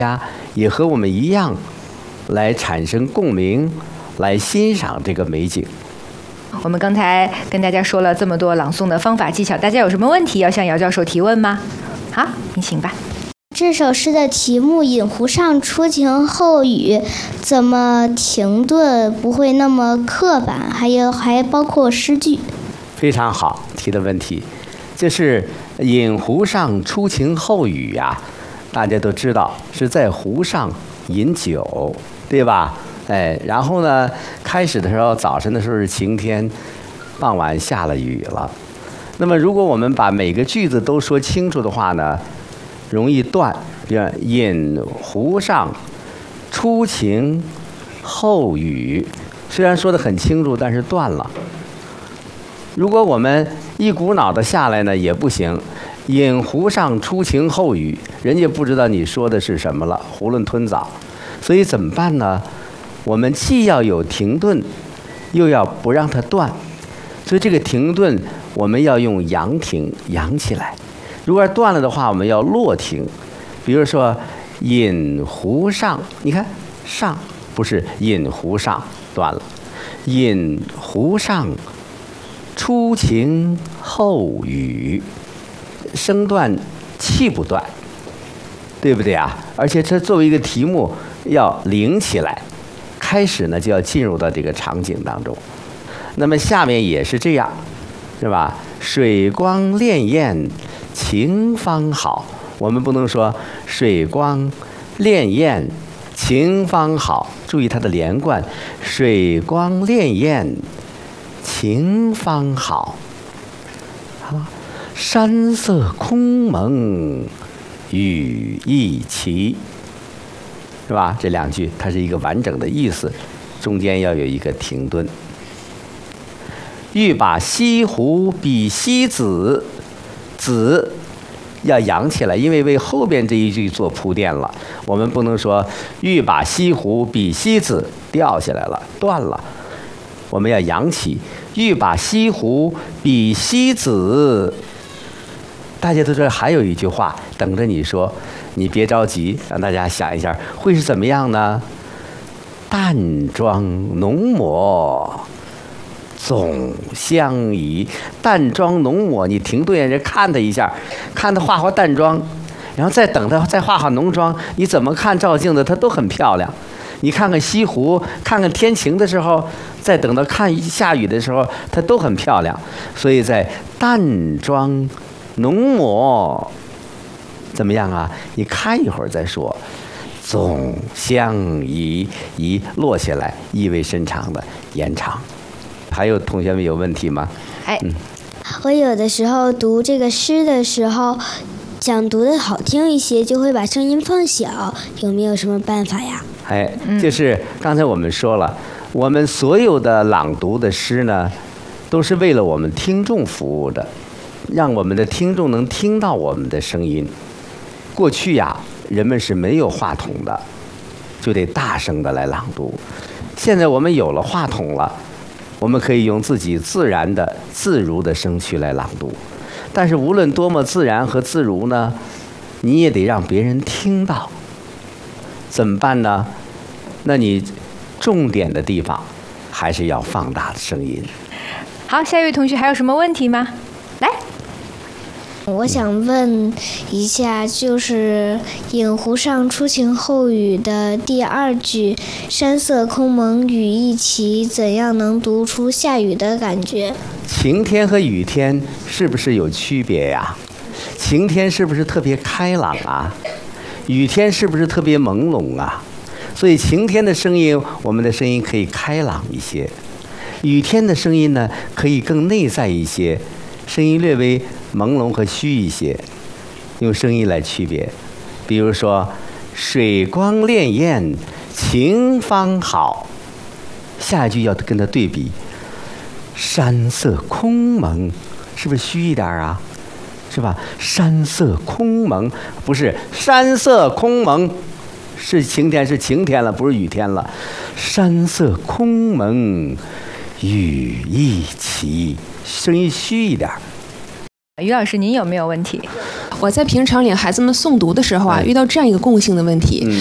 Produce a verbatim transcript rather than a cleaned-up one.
家也和我们一样，来产生共鸣，来欣赏这个美景。 我们刚才跟大家说了这么多朗诵的方法技巧，大家有什么问题要向姚教授提问吗？好，你请吧。 这首诗的题目“饮湖上，初晴后雨”，怎么停顿不会那么刻板？还有还包括诗句。 非常好提的问题，就是“饮湖上，初晴后雨”呀，大家都知道是在湖上饮酒，对吧？哎，然后呢，开始的时候早晨的时候是晴天，傍晚下了雨了。那么如果我们把每个句子都说清楚的话呢，容易断。比如饮湖上，初晴后雨，虽然说得很清楚，但是断了。如果我们一股脑的下来呢，也不行。饮湖上，初晴后雨，人家不知道你说的是什么了，囫囵吞枣。所以怎么办呢？我们既要有停顿，又要不让它断。所以这个停顿我们要用扬停，扬起来。如果断了的话，我们要落停。比如说饮湖上，你看上不是饮湖上，断了。饮湖上，初晴后雨，声断气不断，对不对啊？而且这作为一个题目要领起来，开始呢就要进入到这个场景当中。那么下面也是这样，是吧？水光潋滟晴方好，我们不能说水光潋滟晴方好，注意它的连贯，水光潋滟晴方好。好，山色空蒙雨亦奇，是吧？这两句它是一个完整的意思，中间要有一个停顿。欲把西湖比西子，子要扬起来，因为为后边这一句做铺垫了。我们不能说欲把西湖比西子，掉下来了，断了。我们要扬起，欲把西湖比西子。大家都知道还有一句话等着你说，你别着急，让大家想一下会是怎么样呢？淡妆浓抹总相宜。淡妆浓抹，你停顿人看他一下，看他画画淡妆，然后再等他再画画浓妆，你怎么看照镜子他都很漂亮。你看看西湖，看看天晴的时候，再等到看下雨的时候，它都很漂亮。所以在淡妆浓抹怎么样啊？你看一会儿再说。总相宜，宜落下来，意味深长的延长。还有同学们有问题吗？ 哎， 嗯， 我有的时候读这个诗的时候，想读的好听一些，就会把声音放小，有没有什么办法呀？ 哎，就是刚才我们说了，我们所有的朗读的诗呢，都是为了我们听众服务的，让我们的听众能听到我们的声音。过去呀，人们是没有话筒的，就得大声的来朗读。现在我们有了话筒了，我们可以用自己自然的、自如的声区来朗读。但是无论多么自然和自如呢，你也得让别人听到。怎么办呢？那你重点的地方还是要放大的声音。 好，下一位同学还有什么问题吗？来。 我想问一下，就是“饮湖上，初晴后雨”的第二句“山色空蒙雨亦奇”，怎样能读出下雨的感觉？ 晴天和雨天是不是有区别呀？晴天是不是特别开朗啊？雨天是不是特别朦胧啊？所以晴天的声音，我们的声音可以开朗一些；雨天的声音呢，可以更内在一些，声音略微朦胧和虚一些。用声音来区别，比如说“水光潋滟晴方好”，下一句要跟它对比，“山色空蒙”，是不是虚一点啊？是吧？山色空蒙，不是山色空蒙，是晴天，是晴天了，不是雨天了。山色空蒙雨亦奇，声音虚一点。 于老师，您有没有问题？ 我在平常领孩子们诵读的时候啊， 哎遇到这样一个共性的问题， 嗯